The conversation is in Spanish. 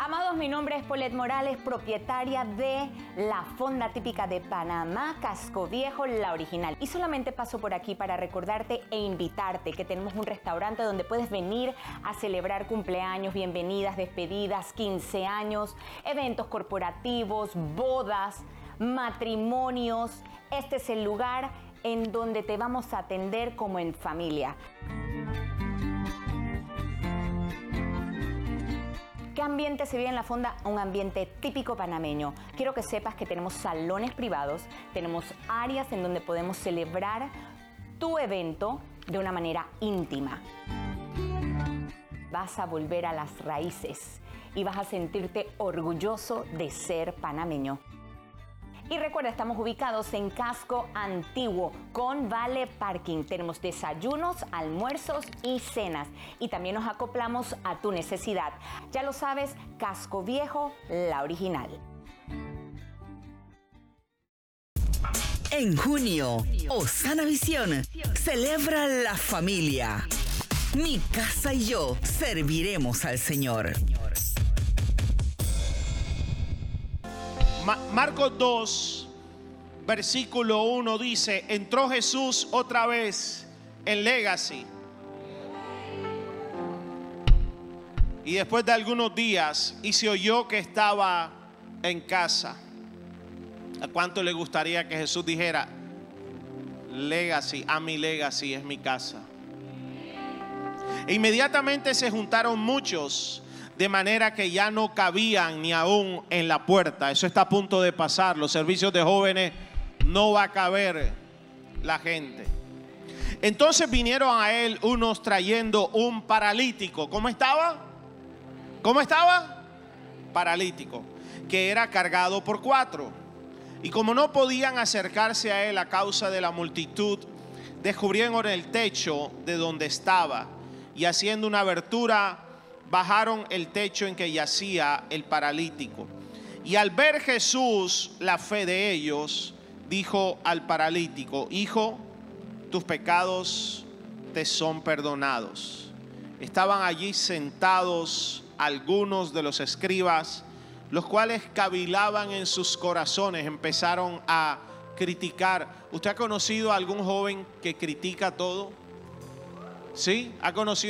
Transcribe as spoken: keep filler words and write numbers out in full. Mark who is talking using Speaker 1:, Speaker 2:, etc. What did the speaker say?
Speaker 1: Amados, mi nombre es Paulette Morales, propietaria de la fonda típica de Panamá, Casco Viejo, la original. Y solamente paso por aquí para recordarte e invitarte que tenemos un restaurante donde puedes venir a celebrar cumpleaños, bienvenidas, despedidas, quince años, eventos corporativos, bodas, matrimonios. Este es el lugar en donde te vamos a atender como en familia. ¿Qué ambiente se vive en la fonda? Un ambiente típico panameño. Quiero que sepas que tenemos salones privados, tenemos áreas en donde podemos celebrar tu evento de una manera íntima. Vas a volver a las raíces y vas a sentirte orgulloso de ser panameño. Y recuerda, estamos ubicados en Casco Antiguo con Vale Parking. Tenemos desayunos, almuerzos y cenas. Y también nos acoplamos a tu necesidad. Ya lo sabes, Casco Viejo, la original.
Speaker 2: En junio, Osana Visión celebra la familia. Mi casa y yo serviremos al Señor.
Speaker 3: Marcos dos, versículo uno dice: entró Jesús otra vez en Legacy. Y después de algunos días, y se oyó que estaba en casa. ¿A cuánto le gustaría que Jesús dijera: Legacy, a mi Legacy es mi casa? E inmediatamente se juntaron muchos, de manera que ya no cabían ni aún en la puerta. Eso está a punto de pasar. Los servicios de jóvenes no va a caber la gente. Entonces vinieron a él unos trayendo un paralítico. ¿Cómo estaba? ¿Cómo estaba? Paralítico, que era cargado por cuatro. Y como no podían acercarse a él a causa de la multitud, descubrieron el techo de donde estaba, y haciendo una abertura, bajaron el techo en que yacía el paralítico. Y al ver Jesús la fe de ellos, dijo al paralítico: hijo, tus pecados te son perdonados. Estaban allí sentados algunos de los escribas, los cuales cavilaban en sus corazones, empezaron a criticar. ¿Usted ha conocido a algún joven que critica todo? ¿Sí? ¿Ha conocido